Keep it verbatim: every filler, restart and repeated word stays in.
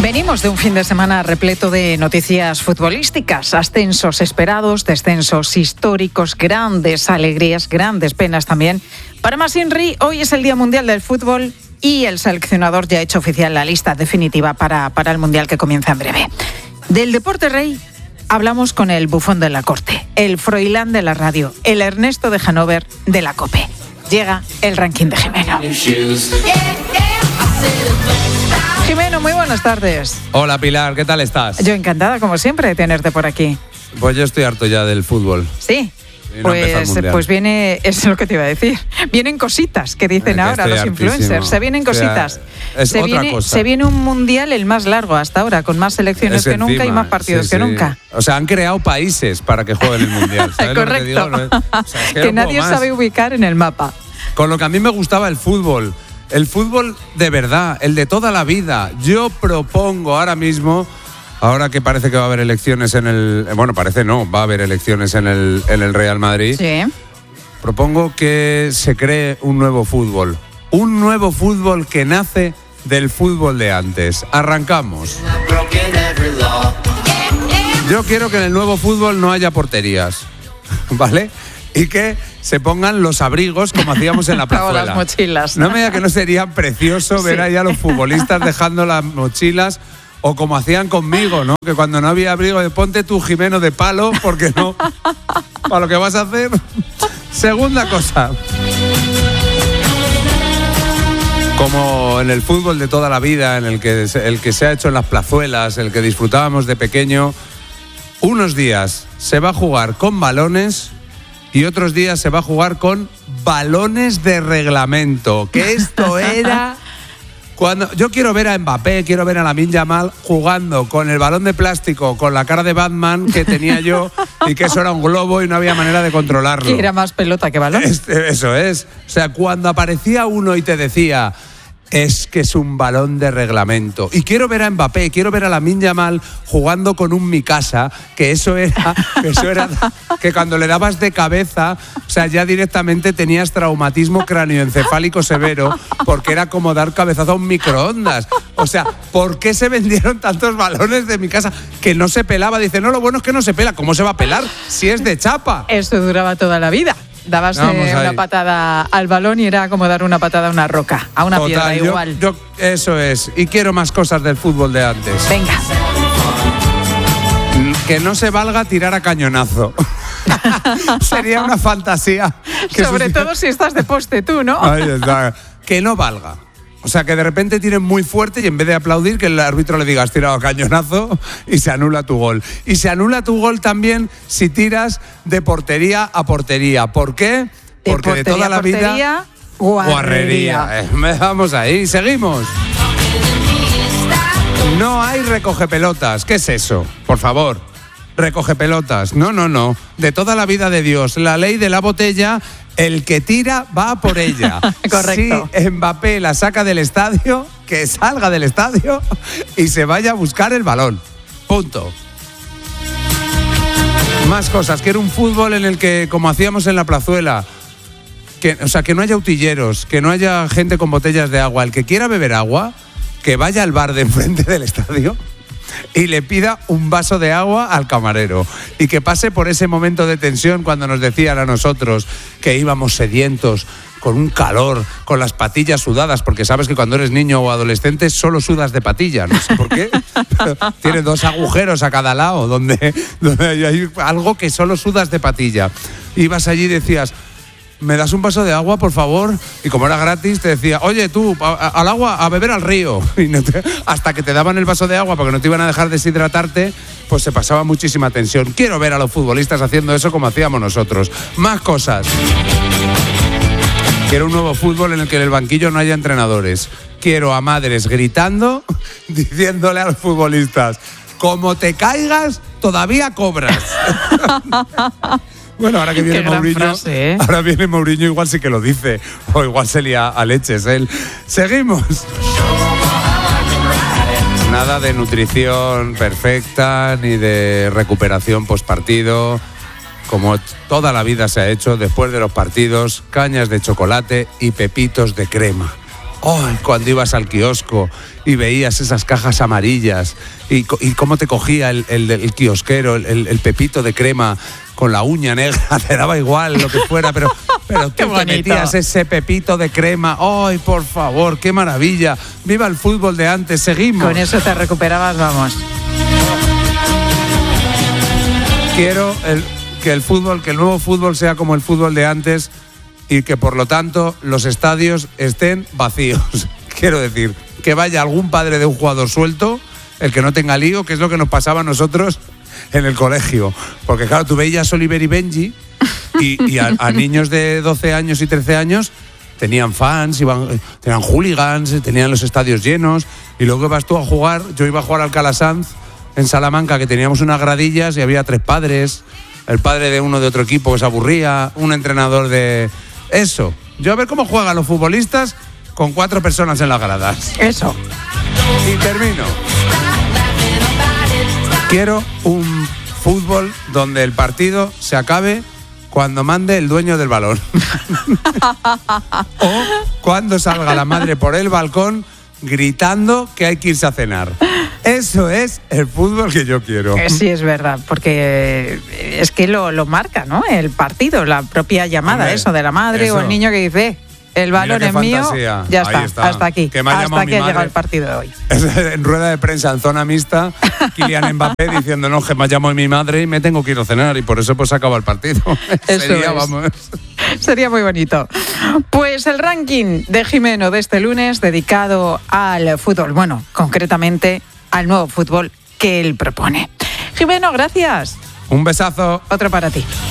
Venimos de un fin de semana repleto de noticias futbolísticas, ascensos esperados, descensos históricos, grandes alegrías, grandes penas también. Para más Inri, hoy es el Día Mundial del Fútbol y el seleccionador ya ha hecho oficial la lista definitiva para, para el Mundial que comienza en breve. Del deporte rey hablamos con el bufón de la corte, el Froilán de la radio, el Ernesto de Hannover de la COPE. Llega el ranking de Jimeno. Jimeno, muy buenas tardes. Hola Pilar, ¿qué tal estás? Yo encantada, como siempre, de tenerte por aquí. Pues yo estoy harto ya del fútbol. Sí. No pues, pues viene, eso es lo que te iba a decir. Vienen cositas que dicen que ahora los hartísimo. influencers. Se vienen cositas. O sea, es se, otra viene, cosa. se viene un mundial el más largo hasta ahora, con más selecciones Es que encima, nunca y más partidos sí, que sí. nunca. O sea, han creado países para que jueguen el mundial. ¿Sabes Correcto. lo que te digo? O sea, es que que no nadie puedo más. sabe ubicar en el mapa. Con lo que a mí me gustaba el fútbol. El fútbol de verdad, el de toda la vida. Yo propongo ahora mismo, ahora que parece que va a haber elecciones en el... Bueno, parece no, va a haber elecciones en el, en el Real Madrid. Sí. Propongo que se cree un nuevo fútbol. Un nuevo fútbol que nace del fútbol de antes. Arrancamos. Yo quiero que en el nuevo fútbol no haya porterías, ¿vale? Y que se pongan los abrigos como hacíamos en la plazuela. O las mochilas. No me diga que no sería precioso ver Sí. ahí a los futbolistas dejando las mochilas, o como hacían conmigo, ¿no? Que cuando no había abrigo, de ponte tu Jimeno de palo, porque no, para lo que vas a hacer. Segunda cosa. Como en el fútbol de toda la vida, en el que, el que se ha hecho en las plazuelas, el que disfrutábamos de pequeño, unos días se va a jugar con balones y otros días se va a jugar con balones de reglamento. Que esto era... Cuando yo quiero ver a Mbappé, quiero ver a Lamine Yamal jugando con el balón de plástico, con la cara de Batman que tenía yo, y que eso era un globo y no había manera de controlarlo. Que era más pelota que balón. Este, eso es. O sea, cuando aparecía uno y te decía, es que es un balón de reglamento. Y quiero ver a Mbappé, quiero ver a Lamine Yamal jugando con un Mikasa, que eso era, que eso era, que cuando le dabas de cabeza, o sea, ya directamente tenías traumatismo cráneoencefálico severo, porque era como dar cabezazo a un microondas. O sea, ¿por qué se vendieron tantos balones de Mikasa que no se pelaba? Dice, no, lo bueno es que no se pela. ¿Cómo se va a pelar si es de chapa? Eso duraba toda la vida. Dabas eh, una patada al balón y era como dar una patada a una roca, a una Total, piedra yo, igual. Yo, eso es. Y quiero más cosas del fútbol de antes. Venga. Que no se valga tirar a cañonazo. Sería una fantasía. Que Sobre suceda. todo si estás de poste tú, ¿no? Ahí está. Que no valga. O sea, que de repente tiren muy fuerte y en vez de aplaudir, que el árbitro le diga, has tirado a cañonazo y se anula tu gol. Y se anula tu gol también si tiras de portería a portería. ¿Por qué? De Porque de toda la vida... portería, guarrería. Guarrería. Eh, vamos ahí, seguimos. No hay recoge pelotas. ¿Qué es eso? Por favor. Recoge pelotas. No, no, no. De toda la vida de Dios. La ley de la botella, el que tira va por ella. Correcto. Si Mbappé la saca del estadio, que salga del estadio y se vaya a buscar el balón. Punto. Más cosas. Quiero un fútbol en el que, como hacíamos en la plazuela, que, o sea, que no haya utilleros, que no haya gente con botellas de agua. El que quiera beber agua, que vaya al bar de enfrente del estadio y le pida un vaso de agua al camarero y que pase por ese momento de tensión cuando nos decían a nosotros que íbamos sedientos, con un calor, con las patillas sudadas, porque sabes que cuando eres niño o adolescente solo sudas de patilla, no sé por qué, pero tiene dos agujeros a cada lado donde, donde hay algo que solo sudas de patilla. Ibas allí y decías, ¿me das un vaso de agua, por favor? Y como era gratis, te decía, oye, tú, a, a, al agua, a beber al río. Y no te, hasta que te daban el vaso de agua porque no te iban a dejar deshidratarte, pues se pasaba muchísima tensión. Quiero ver a los futbolistas haciendo eso como hacíamos nosotros. Más cosas. Quiero un nuevo fútbol en el que en el banquillo no haya entrenadores. Quiero a madres gritando, diciéndole a los futbolistas, como te caigas, todavía cobras. Bueno, ahora que viene Mourinho, frase, ¿eh? ahora viene Mourinho, igual sí que lo dice, o igual se lía a leches él. Seguimos. Nada de nutrición perfecta, ni de recuperación postpartido, como toda la vida se ha hecho después de los partidos, cañas de chocolate y pepitos de crema. Oh, cuando ibas al kiosco y veías esas cajas amarillas y, y cómo te cogía el, el, el kiosquero, el, el pepito de crema con la uña negra, te daba igual lo que fuera, pero, pero tú te metías ese pepito de crema. ¡Ay, por favor, qué maravilla! ¡Viva el fútbol de antes! Seguimos. Con eso te recuperabas, vamos. Quiero el, que el fútbol, que el nuevo fútbol sea como el fútbol de antes y que por lo tanto los estadios estén vacíos. Quiero decir, que vaya algún padre de un jugador suelto, el que no tenga lío, que es lo que nos pasaba a nosotros en el colegio. Porque claro, tú veías Oliver y Benji y, y a, a niños de doce años y trece años tenían fans, iban, tenían hooligans, tenían los estadios llenos, y luego ibas tú a jugar. Yo iba a jugar al Calasanz en Salamanca, que teníamos unas gradillas y había tres padres, el padre de uno de otro equipo que se aburría, un entrenador de... Eso, yo a ver cómo juegan los futbolistas con cuatro personas en las gradas. Eso. Y termino. Quiero un fútbol donde el partido se acabe cuando mande el dueño del balón. O cuando salga la madre por el balcón gritando que hay que irse a cenar. Eso es el fútbol que yo quiero. Sí, es verdad, porque es que lo, lo marca, ¿no? El partido, la propia llamada, Hombre, eso de la madre eso. O el niño que dice, el balón es mío, ya está, está, hasta aquí, que hasta aquí ha llegado el partido de hoy. En rueda de prensa, en zona mixta, Kylian Mbappé diciendo, no, que me ha llamado mi madre y me tengo que ir a cenar, y por eso pues acaba el partido. Eso Sería, es. vamos... Sería muy bonito. Pues el ranking de Jimeno de este lunes dedicado al fútbol, bueno, concretamente al nuevo fútbol que él propone. Jimeno, gracias. Un besazo. Otro para ti.